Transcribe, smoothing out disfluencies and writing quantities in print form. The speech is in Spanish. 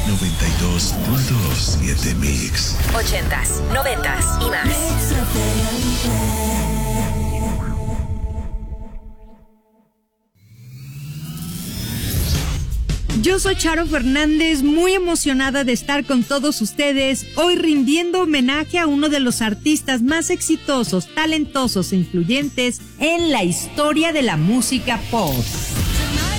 92.7 Mix. 80s, 90s y más. Yo soy Charo Fernández, muy emocionada de estar con todos ustedes, hoy rindiendo homenaje a uno de los artistas más exitosos, talentosos e influyentes en la historia de la música pop.